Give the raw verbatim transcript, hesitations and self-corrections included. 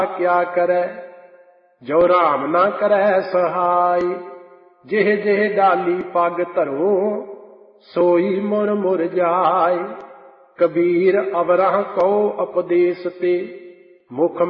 क्या करे, जो राम ना करे सहाय। जिह जिह डाली पग धरो, सोई मुर मुर जाय। कबीर अवरह कहो उपदेश ते, मुख